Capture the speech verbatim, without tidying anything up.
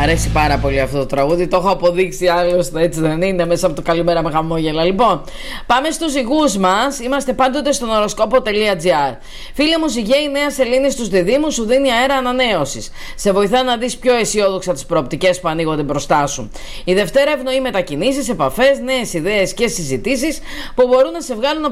αρέσει πάρα πολύ αυτό το τραγούδι. Το έχω αποδείξει άλλωστε, έτσι δεν είναι, μέσα από το καλημέρα με χαμόγελα. Λοιπόν, πάμε στους ζυγούς μας. Είμαστε πάντοτε στον οροσκόπο.gr. Φίλε μου ζυγέ, η νέα σελήνη στους διδύμους σου δίνει αέρα ανανέωσης. Σε βοηθά να δεις πιο αισιόδοξα τις προοπτικές που ανοίγονται μπροστά σου. Η Δευτέρα ευνοεί μετακινήσεις, επαφές, νέες ιδέες και συζητήσεις που μπορούν να σε βγάλουν από